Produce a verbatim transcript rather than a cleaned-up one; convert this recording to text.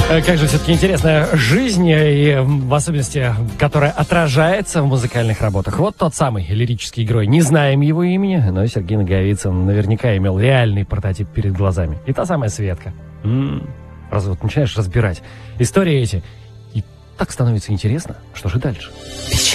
Как же все-таки интересная жизнь, и в особенности, которая отражается в музыкальных работах. Вот тот самый лирический герой. Не знаем его имени, но Сергей Наговицын наверняка имел реальный прототип перед глазами. И та самая Светка. М-м-м. Раз вот начинаешь разбирать истории эти, и так становится интересно, что же дальше.